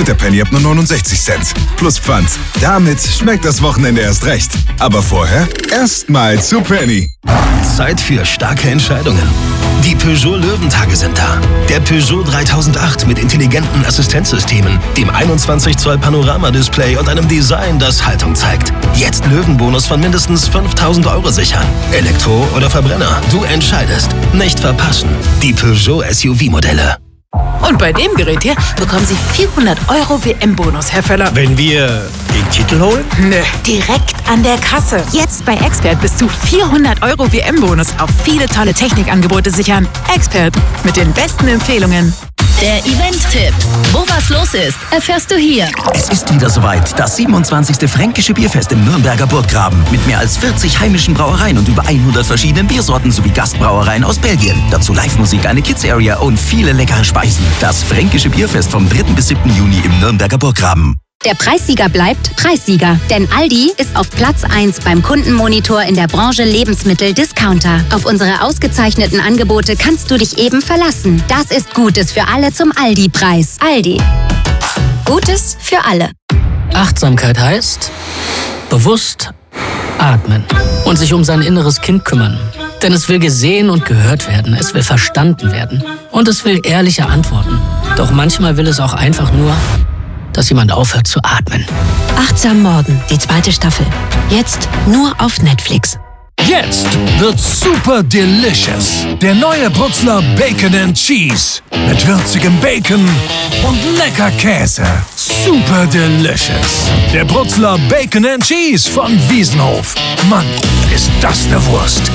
der Penny ab nur 69 Cent. Plus Pfand. Damit schmeckt das Wochenende erst recht. Aber vorher erstmal zu Penny. Zeit für starke Entscheidungen. Die Peugeot Löwentage sind da. Der Peugeot 3008 mit intelligenten Assistenzsystemen, dem 21 Zoll Panorama-Display und einem Design, das Haltung zeigt. Jetzt Löwenbonus von mindestens 5.000 € sichern. Elektro oder Verbrenner, du entscheidest. Nicht verpassen. Die Peugeot SUV-Modelle. Und bei dem Gerät hier bekommen Sie 400 € WM-Bonus, Herr Völler. Wenn wir den Titel holen? Nö, direkt an der Kasse. Jetzt bei Expert bis zu 400 € WM-Bonus auf viele tolle Technikangebote sichern. Expert mit den besten Empfehlungen. Der Event-Tipp. Wo was los ist, erfährst du hier. Es ist wieder soweit. Das 27. Fränkische Bierfest im Nürnberger Burggraben. Mit mehr als 40 heimischen Brauereien und über 100 verschiedenen Biersorten sowie Gastbrauereien aus Belgien. Dazu Live-Musik, eine Kids-Area und viele leckere Speisen. Das Fränkische Bierfest vom 3. bis 7. Juni im Nürnberger Burggraben. Der Preissieger bleibt Preissieger, denn Aldi ist auf Platz 1 beim Kundenmonitor in der Branche Lebensmittel-Discounter. Auf unsere ausgezeichneten Angebote kannst du dich eben verlassen. Das ist Gutes für alle zum Aldi-Preis. Aldi. Gutes für alle. Achtsamkeit heißt bewusst atmen und sich um sein inneres Kind kümmern. Denn es will gesehen und gehört werden, es will verstanden werden und es will ehrliche Antworten. Doch manchmal will es auch einfach nur, dass jemand aufhört zu atmen. Achtsam Morden, die 2. Staffel. Jetzt nur auf Netflix. Jetzt wird's super delicious. Der neue Brutzler Bacon and Cheese. Mit würzigem Bacon und lecker Käse. Super delicious. Der Brutzler Bacon and Cheese von Wiesenhof. Mann, ist das eine Wurst.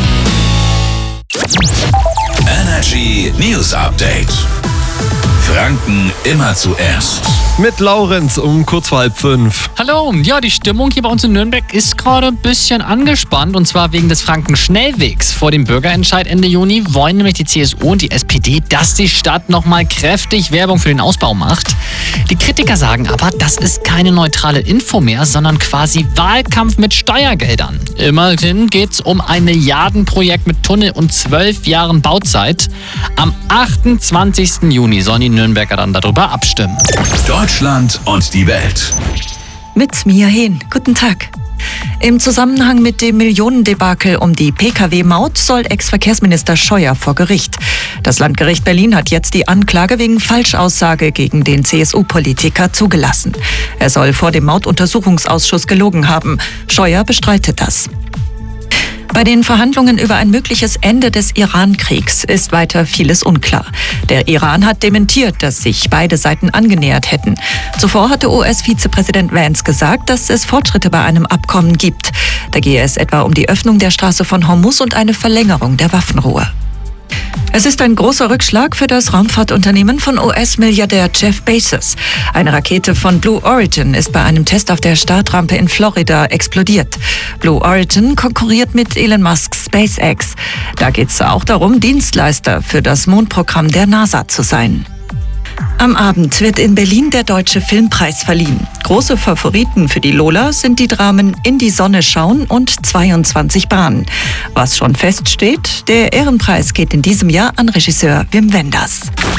Energy News Update. Franken immer zuerst. Mit Laurenz um kurz vor 4:30. Hallo, ja, die Stimmung hier bei uns in Nürnberg ist gerade ein bisschen angespannt und zwar wegen des Franken-Schnellwegs. Vor dem Bürgerentscheid Ende Juni wollen nämlich die CSU und die SPD, dass die Stadt nochmal kräftig Werbung für den Ausbau macht. Die Kritiker sagen aber, das ist keine neutrale Info mehr, sondern quasi Wahlkampf mit Steuergeldern. Immerhin geht's um ein Milliardenprojekt mit Tunnel und 12 Jahren Bauzeit. Am 28. Juni sollen die Nürnberger dann darüber abstimmen. Deutschland und die Welt. Mit Mia Hehn. Guten Tag. Im Zusammenhang mit dem Millionendebakel um die Pkw-Maut soll Ex-Verkehrsminister Scheuer vor Gericht. Das Landgericht Berlin hat jetzt die Anklage wegen Falschaussage gegen den CSU-Politiker zugelassen. Er soll vor dem Mautuntersuchungsausschuss gelogen haben. Scheuer bestreitet das. Bei den Verhandlungen über ein mögliches Ende des Iran-Kriegs ist weiter vieles unklar. Der Iran hat dementiert, dass sich beide Seiten angenähert hätten. Zuvor hatte US-Vizepräsident Vance gesagt, dass es Fortschritte bei einem Abkommen gibt. Da gehe es etwa um die Öffnung der Straße von Hormuz und eine Verlängerung der Waffenruhe. Es ist ein großer Rückschlag für das Raumfahrtunternehmen von US-Milliardär Jeff Bezos. Eine Rakete von Blue Origin ist bei einem Test auf der Startrampe in Florida explodiert. Blue Origin konkurriert mit Elon Musks SpaceX. Da geht es auch darum, Dienstleister für das Mondprogramm der NASA zu sein. Am Abend wird in Berlin der Deutsche Filmpreis verliehen. Große Favoriten für die Lola sind die Dramen In die Sonne schauen und 22 Bahnen. Was schon feststeht, der Ehrenpreis geht in diesem Jahr an Regisseur Wim Wenders.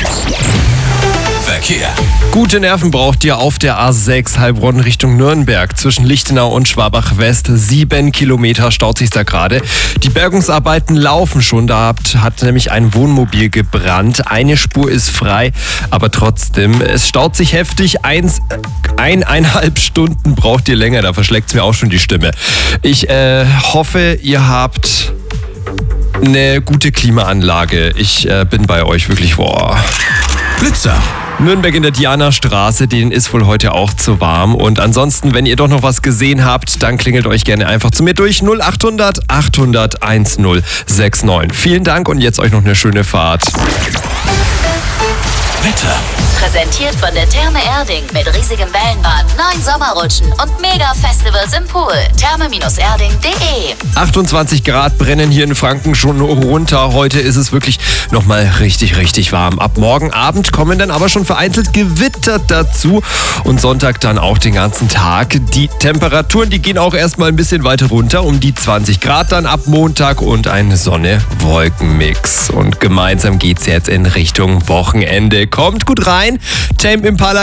Verkehr. Gute Nerven braucht ihr auf der A6 Heilbronn Richtung Nürnberg. Zwischen Lichtenau und Schwabach West 7 Kilometer staut sich da gerade. Die Bergungsarbeiten laufen schon. Da hat nämlich ein Wohnmobil gebrannt. Eine Spur ist frei, aber trotzdem, es staut sich heftig. 1,5 Stunden braucht ihr länger. Da verschlägt es mir auch schon die Stimme. Ich hoffe, ihr habt eine gute Klimaanlage. Ich bin bei euch wirklich, Blitzer. Nürnberg in der Dianastraße, denen ist wohl heute auch zu warm. Und ansonsten, wenn ihr doch noch was gesehen habt, dann klingelt euch gerne einfach zu mir durch 0800 800 1069. Vielen Dank und jetzt euch noch eine schöne Fahrt. Wetter. Präsentiert von der Therme Erding mit riesigem Wellenbad, 9 Sommerrutschen und Mega-Festivals im Pool. Therme-erding.de 28 Grad brennen hier in Franken schon runter. Heute ist es wirklich nochmal richtig, richtig warm. Ab morgen Abend kommen dann aber schon vereinzelt Gewitter dazu. Und Sonntag dann auch den ganzen Tag. Die Temperaturen, die gehen auch erstmal ein bisschen weiter runter. Um die 20 Grad dann ab Montag und ein Sonne-Wolken-Mix. Und gemeinsam geht's jetzt in Richtung Wochenende. Kommt gut rein. Tame Impala